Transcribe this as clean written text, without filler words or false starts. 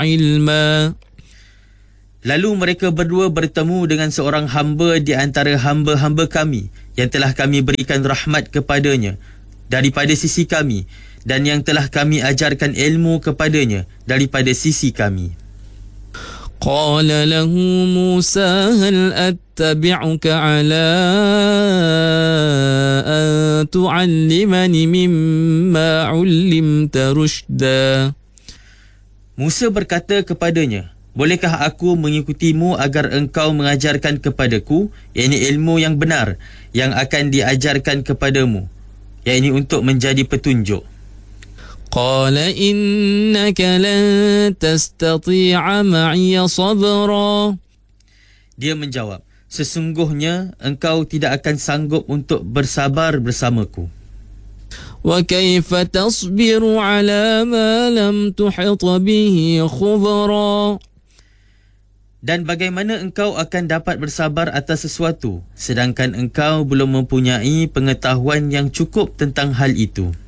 علما. Lalu mereka berdua bertemu dengan seorang hamba di antara hamba-hamba kami yang telah kami berikan rahmat kepadanya daripada sisi kami dan yang telah kami ajarkan ilmu kepadanya daripada sisi kami. قال له موسى هل أتبعك على أن تعلمني مما علمت رشدا. Musa berkata kepadanya, bolehkah aku mengikutimu agar engkau mengajarkan kepadaku, yakni ilmu yang benar yang akan diajarkan kepadamu, yakni untuk menjadi petunjuk. قال إنك لن تستطيع معي صبرا. Dia menjawab, sesungguhnya engkau tidak akan sanggup untuk bersabar bersamaku. وكيف تصبر على ما لم تحط به خبرا. Dan bagaimana engkau akan dapat bersabar atas sesuatu sedangkan engkau belum mempunyai pengetahuan yang cukup tentang hal itu.